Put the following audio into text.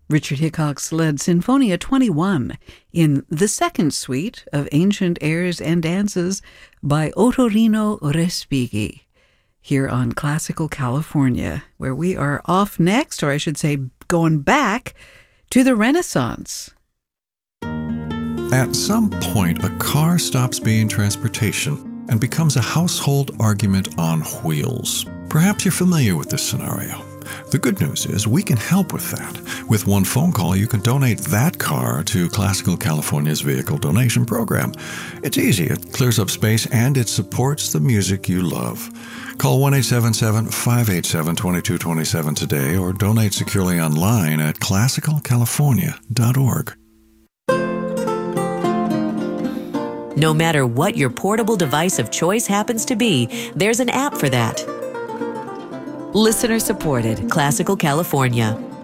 Richard Hickox led Sinfonia 21 in the second suite of Ancient Airs and Dances by Ottorino Respighi here on Classical California, where we are off next, or I should say going back to the Renaissance. At some point, a car stops being transportation and becomes a household argument on wheels. Perhaps you're familiar with this scenario. The good news is we can help with that. With one phone call, you can donate that car to Classical California's vehicle donation program. It's easy, it clears up space, and it supports the music you love. Call 1-877-587-2227 today or donate securely online at classicalcalifornia.org. No matter what your portable device of choice happens to be, there's an app for that. Listener supported, Classical California.